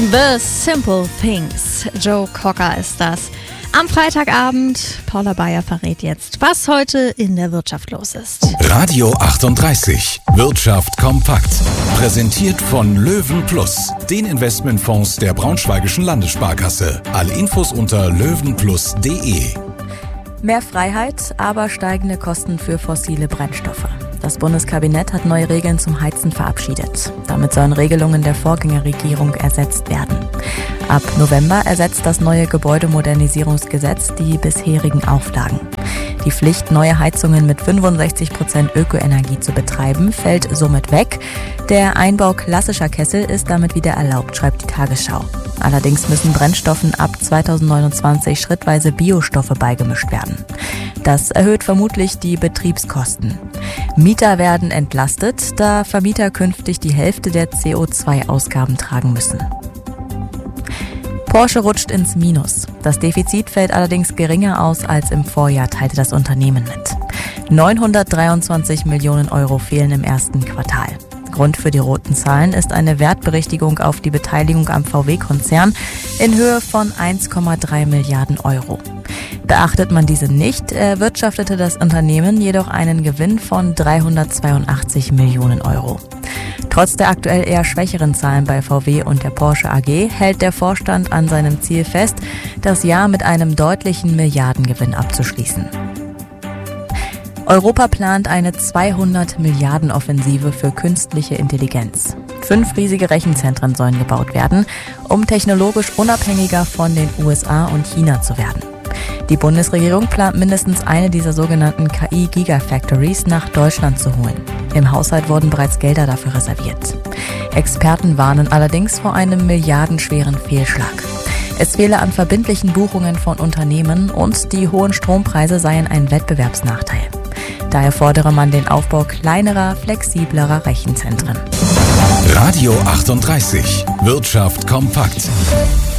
The Simple Things. Joe Cocker ist das. Am Freitagabend, Paula Bayer verrät jetzt, was heute in der Wirtschaft los ist. Radio 38, Wirtschaft kompakt. Präsentiert von Löwen Plus, den Investmentfonds der Braunschweigischen Landessparkasse. Alle Infos unter löwenplus.de. Mehr Freiheit, aber steigende Kosten für fossile Brennstoffe. Das Bundeskabinett hat neue Regeln zum Heizen verabschiedet. Damit sollen Regelungen der Vorgängerregierung ersetzt werden. Ab November ersetzt das neue Gebäudemodernisierungsgesetz die bisherigen Auflagen. Die Pflicht, neue Heizungen mit 65% Ökoenergie zu betreiben, fällt somit weg. Der Einbau klassischer Kessel ist damit wieder erlaubt, schreibt die Tagesschau. Allerdings müssen Brennstoffen ab 2029 schrittweise Biostoffe beigemischt werden. Das erhöht vermutlich die Betriebskosten. Mieter werden entlastet, da Vermieter künftig die Hälfte der CO2-Ausgaben tragen müssen. Porsche rutscht ins Minus. Das Defizit fällt allerdings geringer aus als im Vorjahr, teilte das Unternehmen mit. 923 Millionen Euro fehlen im ersten Quartal. Grund für die roten Zahlen ist eine Wertberichtigung auf die Beteiligung am VW-Konzern in Höhe von 1,3 Milliarden Euro. Beachtet man diese nicht, erwirtschaftete das Unternehmen jedoch einen Gewinn von 382 Millionen Euro. Trotz der aktuell eher schwächeren Zahlen bei VW und der Porsche AG hält der Vorstand an seinem Ziel fest, das Jahr mit einem deutlichen Milliardengewinn abzuschließen. Europa plant eine 200-Milliarden-Offensive für künstliche Intelligenz. 5 riesige Rechenzentren sollen gebaut werden, um technologisch unabhängiger von den USA und China zu werden. Die Bundesregierung plant mindestens eine dieser sogenannten KI-Gigafactories nach Deutschland zu holen. Im Haushalt wurden bereits Gelder dafür reserviert. Experten warnen allerdings vor einem milliardenschweren Fehlschlag. Es fehle an verbindlichen Buchungen von Unternehmen und die hohen Strompreise seien ein Wettbewerbsnachteil. Daher fordere man den Aufbau kleinerer, flexiblerer Rechenzentren. Radio 38, Wirtschaft kompakt.